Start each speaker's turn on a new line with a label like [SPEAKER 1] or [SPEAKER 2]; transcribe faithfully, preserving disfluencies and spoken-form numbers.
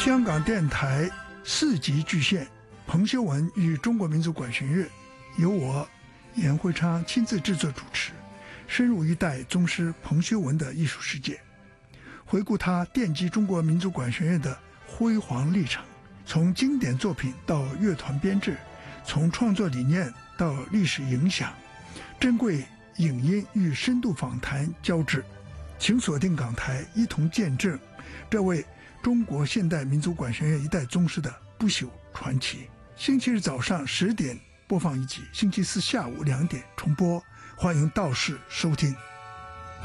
[SPEAKER 1] 香港电台四集巨献，彭修文与中国民族管弦乐，由我严会昌亲自制作主持，深入一代宗师彭修文的艺术世界，回顾他奠基中国民族管弦乐的辉煌历程，从经典作品到乐团编制，从创作理念到历史影响，珍贵影音与深度访谈交织，请锁定港台，一同见证这位中国现代民族管弦乐一代宗师的不朽传奇。星期日早上十点播放一集，星期四下午两点重播，欢迎到市收听。